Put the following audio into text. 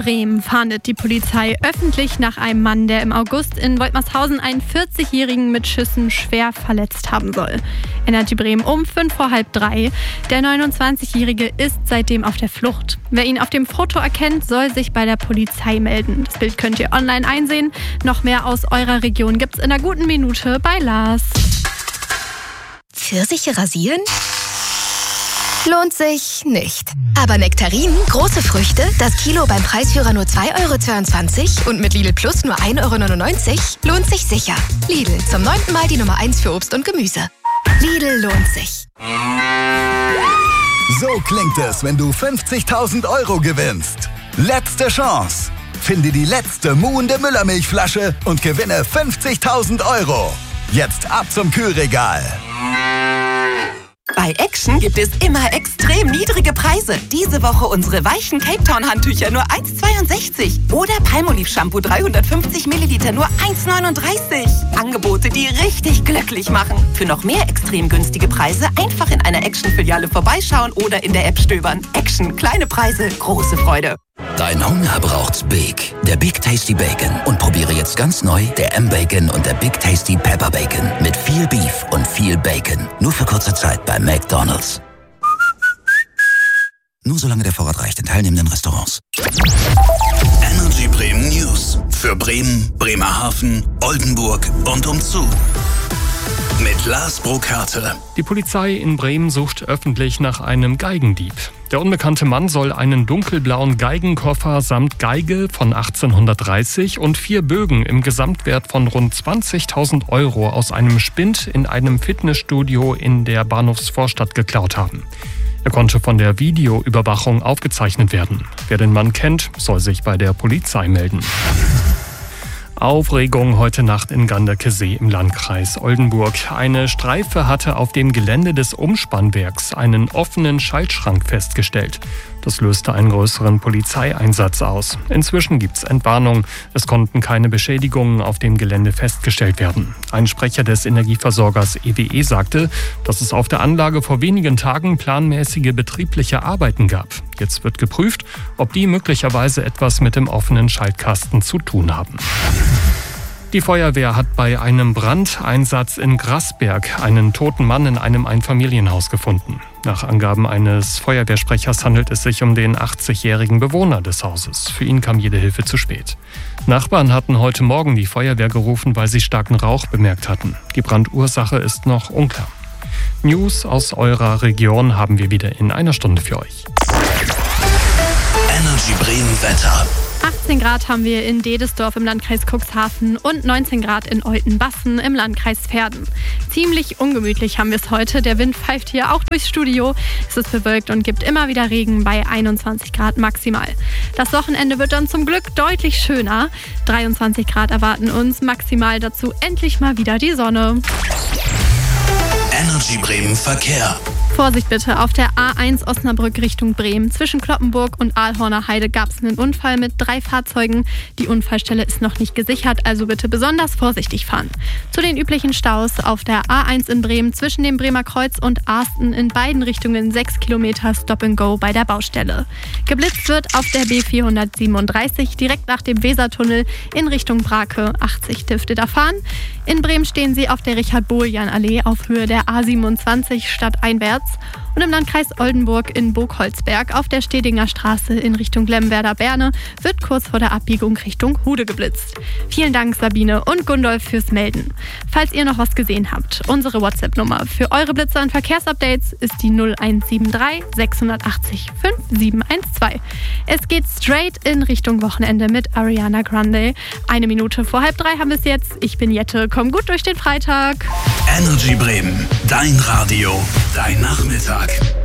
Bremen fahndet die Polizei öffentlich nach einem Mann, der im August in Woltmershausen einen 40-Jährigen mit Schüssen schwer verletzt haben soll. Energy Bremen um 2:45. Der 29-Jährige ist seitdem auf der Flucht. Wer ihn auf dem Foto erkennt, soll sich bei der Polizei melden. Das Bild könnt ihr online einsehen. Noch mehr aus eurer Region gibt's in einer guten Minute bei Lars. Pfirsiche rasieren? Lohnt sich nicht. Aber Nektarinen, große Früchte, das Kilo beim Preisführer nur 2,22 € und mit Lidl Plus nur 1,99 € lohnt sich sicher. Lidl, zum 9. Mal die Nummer 1 für Obst und Gemüse. Lidl lohnt sich. So klingt es, wenn du 50.000 € gewinnst. Letzte Chance. Finde die letzte muhende Müllermilchflasche und gewinne 50.000 €. Jetzt ab zum Kühlregal. Bei Action gibt es immer extrem niedrige Preise. Diese Woche unsere weichen Cape Town Handtücher nur 1,62 € oder Palmolive Shampoo 350 Milliliter nur 1,39 €. Angebote, die richtig glücklich machen. Für noch mehr extrem günstige Preise einfach in einer Action-Filiale vorbeischauen oder in der App stöbern. Action, kleine Preise, große Freude. Dein Hunger braucht's Big, der Big Tasty Bacon. Und probiere jetzt ganz neu der M-Bacon und der Big Tasty Pepper Bacon. Mit viel Beef und viel Bacon. Nur für kurze Zeit bei McDonald's. Nur solange der Vorrat reicht in teilnehmenden Restaurants. Energy Bremen News. Für Bremen, Bremerhaven, Oldenburg und umzu. Mit Lars Brokarte. Die Polizei in Bremen sucht öffentlich nach einem Geigendieb. Der unbekannte Mann soll einen dunkelblauen Geigenkoffer samt Geige von 1830 und 4 Bögen im Gesamtwert von rund 20.000 € aus einem Spind in einem Fitnessstudio in der Bahnhofsvorstadt geklaut haben. Er konnte von der Videoüberwachung aufgezeichnet werden. Wer den Mann kennt, soll sich bei der Polizei melden. Aufregung heute Nacht in Ganderkesee im Landkreis Oldenburg. Eine Streife hatte auf dem Gelände des Umspannwerks einen offenen Schaltschrank festgestellt. Das löste einen größeren Polizeieinsatz aus. Inzwischen gibt's Entwarnung. Es konnten keine Beschädigungen auf dem Gelände festgestellt werden. Ein Sprecher des Energieversorgers EWE sagte, dass es auf der Anlage vor wenigen Tagen planmäßige betriebliche Arbeiten gab. Jetzt wird geprüft, ob die möglicherweise etwas mit dem offenen Schaltkasten zu tun haben. Die Feuerwehr hat bei einem Brandeinsatz in Grassberg einen toten Mann in einem Einfamilienhaus gefunden. Nach Angaben eines Feuerwehrsprechers handelt es sich um den 80-jährigen Bewohner des Hauses. Für ihn kam jede Hilfe zu spät. Nachbarn hatten heute Morgen die Feuerwehr gerufen, weil sie starken Rauch bemerkt hatten. Die Brandursache ist noch unklar. News aus eurer Region haben wir wieder in einer Stunde für euch. Energy Bremen Wetter. 18 Grad haben wir in Dedesdorf im Landkreis Cuxhaven und 19 Grad in Oltenbassen im Landkreis Verden. Ziemlich ungemütlich haben wir es heute. Der Wind pfeift hier auch durchs Studio. Es ist bewölkt und gibt immer wieder Regen bei 21 Grad maximal. Das Wochenende wird dann zum Glück deutlich schöner. 23 Grad erwarten uns, maximal dazu endlich mal wieder die Sonne. Energy Bremen Verkehr. Vorsicht bitte, auf der A1 Osnabrück Richtung Bremen. Zwischen Kloppenburg und Aalhorner Heide gab es einen Unfall mit 3 Fahrzeugen. Die Unfallstelle ist noch nicht gesichert, also bitte besonders vorsichtig fahren. Zu den üblichen Staus auf der A1 in Bremen zwischen dem Bremer Kreuz und Arsten in beiden Richtungen 6 Kilometer Stop and Go bei der Baustelle. Geblitzt wird auf der B437 direkt nach dem Wesertunnel in Richtung Brake. 80 dürfte da fahren. In Bremen stehen sie auf der Richard-Bohljan-Allee auf Höhe der A27 stadteinwärts. Und im Landkreis Oldenburg in Burgholzberg auf der Stedinger Straße in Richtung Lemwerder-Berne wird kurz vor der Abbiegung Richtung Hude geblitzt. Vielen Dank Sabine und Gundolf fürs Melden. Falls ihr noch was gesehen habt, unsere WhatsApp-Nummer für eure Blitzer und Verkehrsupdates ist die 0173 680 5712. Es geht straight in Richtung Wochenende mit Ariana Grande. 1 Minute vor 2:30 haben wir es jetzt. Ich bin Jette. Komm gut durch den Freitag. Energy Bremen. Dein Radio. Dein Nachmittag.